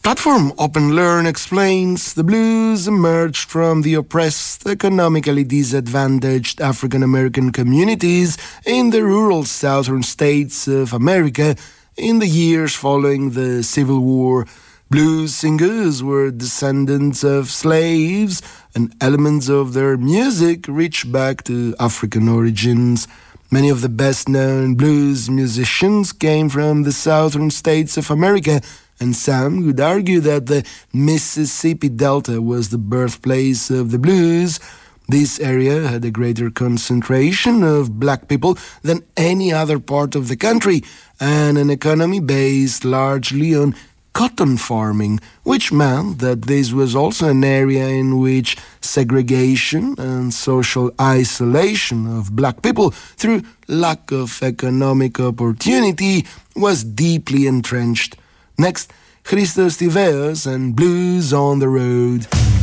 Platform Open Learn explains the blues emerged from the oppressed, economically disadvantaged African American communities in the rural southern states of America in the years following the Civil War. Blues singers were descendants of slaves, and elements of their music reach back to African origins. Many of the best-known blues musicians came from the southern states of America, and some would argue that the Mississippi Delta was the birthplace of the blues. This area had a greater concentration of black people than any other part of the country, and an economy based largely on cotton farming, which meant that this was also an area in which segregation and social isolation of black people through lack of economic opportunity was deeply entrenched. Next, Christos Tiveos and Blues on the Road.